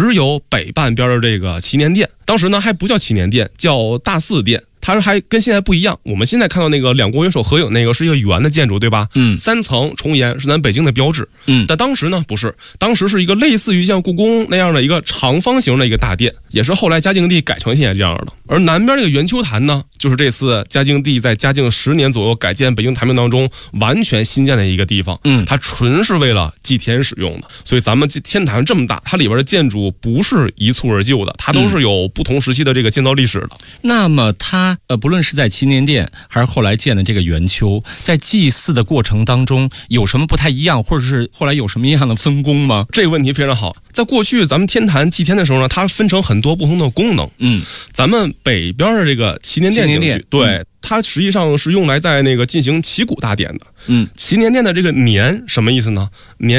只有北半边的这个祈年殿，当时呢还不叫祈年殿，叫大祀殿。它还跟现在不一样，我们现在看到那个两国元首合影那个是一个圆的建筑，对吧？3层重檐是咱北京的标志。但当时呢不是，当时是一个类似于像故宫那样的一个长方形的一个大殿，也是后来嘉靖帝改成现在这样的。而南边这个圆丘坛呢，就是这次嘉靖帝在嘉靖10年左右改建北京坛庙当中完全新建的一个地方。它纯是为了祭天使用的，所以咱们天坛这么大，它里边的建筑不是一蹴而就的，它都是有不同时期的这个建造历史的。 那么它不论是在祈年殿还是后来建的这个圆丘，在祭祀的过程当中有什么不太一样，或者是后来有什么样的分工吗？ 这个问题非常好。在过去咱们天坛祭天的时候呢，它分成很多不同的功能。咱们北边的这个祈年殿景区，对，它实际上是用来在那个进行祈鼓大典的。祈年殿的这个年什么意思呢？年